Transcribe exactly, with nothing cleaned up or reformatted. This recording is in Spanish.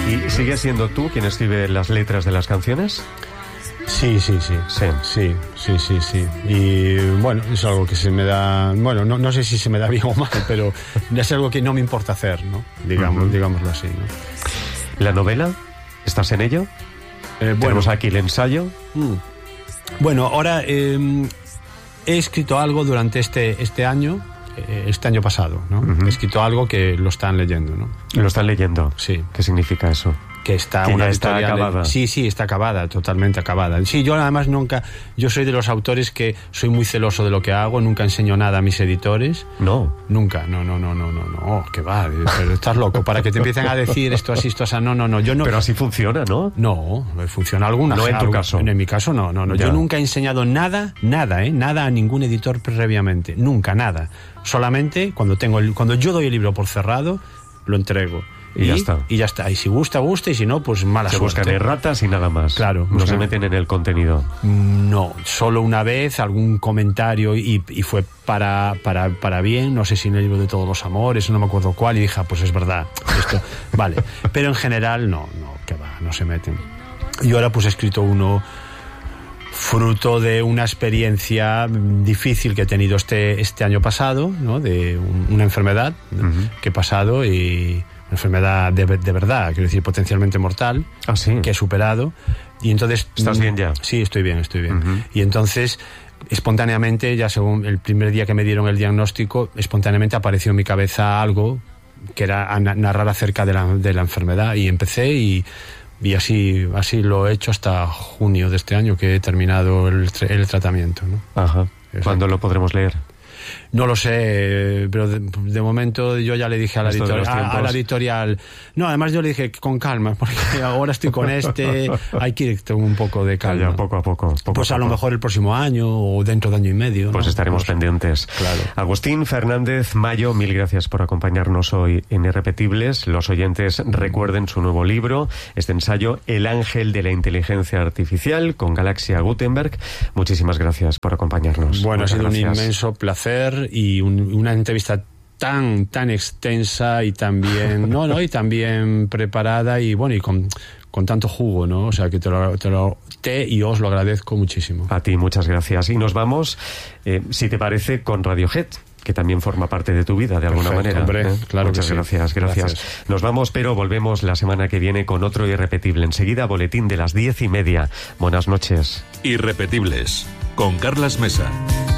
¿Y sigue siendo tú quien escribe las letras de las canciones? Sí, sí, sí. Sí. Sí, sí, sí, sí. Y bueno, es algo que se me da... Bueno, no, no sé si se me da bien o mal, pero es algo que no me importa hacer, ¿no? Digamos, uh-huh. digámoslo así, ¿no? ¿La novela? ¿Estás en ello? Eh, bueno, Tenemos aquí el ensayo. Mm. Bueno, ahora eh, he escrito algo durante este, este año, eh, este año pasado, ¿no? Uh-huh. He escrito algo que lo están leyendo, ¿no? ¿Lo están leyendo? Sí. ¿Qué significa eso? Que está que una ya está acabada. De... Sí, sí, está acabada, totalmente acabada. Sí, yo además nunca, yo soy de los autores que soy muy celoso de lo que hago, nunca enseño nada a mis editores. No. Nunca, no, no, no, no, no, no, oh, que va, pero estás loco, para que te empiecen a decir esto así, esto así, no, no, no, yo no. Pero así funciona, ¿no? No, funciona alguna. No en tu caso. En mi caso no, no, no. Ya. Yo nunca he enseñado nada, nada, eh, nada a ningún editor previamente, nunca, nada. Solamente cuando tengo el, cuando yo doy el libro por cerrado, lo entrego. Y, y ya está. Y ya está. Y si gusta, gusta, y si no, pues mala se suerte. Se buscan erratas y nada más. Claro. No buscan... se meten en el contenido. No, solo una vez algún comentario y, y fue para, para, para bien, no sé si en el libro de todos los amores, no me acuerdo cuál, y dije, ah, pues es verdad, esto, vale. Pero en general, no, no, que va, no se meten. Y ahora pues he escrito uno fruto de una experiencia difícil que he tenido este, este año pasado, ¿no? De un, una enfermedad uh-huh. que he pasado y... una enfermedad de, de verdad, quiero decir, potencialmente mortal, ah, ¿sí? que he superado. Y entonces... ¿Estás bien ya? Sí, estoy bien, estoy bien. Uh-huh. Y entonces, espontáneamente, ya según el primer día que me dieron el diagnóstico, espontáneamente apareció en mi cabeza algo que era a narrar acerca de la, de la enfermedad. Y empecé y, y así, así lo he hecho hasta junio de este año, que he terminado el, el tratamiento, ¿no? Ajá. ¿Cuándo lo podremos leer? No lo sé, pero de, de momento yo ya le dije a la, editorial, a, a la editorial... No, además yo le dije con calma, porque ahora estoy con este, hay que ir un poco de calma. Ya, poco a poco. poco pues a, a poco. lo mejor el próximo año o dentro de año y medio. Pues ¿no? estaremos pues, pendientes. Claro. Agustín Fernández Mayo, mil gracias por acompañarnos hoy en Irrepetibles. Los oyentes recuerden su nuevo libro, este ensayo, El ángel de la inteligencia artificial, con Galaxia Gutenberg. Muchísimas gracias por acompañarnos. Bueno, Muchas ha sido gracias. un inmenso placer y un, una entrevista tan tan extensa y también no no y también preparada y bueno y con, con tanto jugo, ¿no? O sea que te lo, te lo te y os lo agradezco muchísimo. A ti muchas gracias y nos vamos, eh, si te parece, con Radiohead, que también forma parte de tu vida de alguna Perfecto, manera. Hombre, ¿eh? claro Muchas que sí. gracias, gracias, gracias. Nos vamos, pero volvemos la semana que viene con otro Irrepetible. Enseguida, boletín de las diez y media. Buenas noches. Irrepetibles, con Carlas Mesa.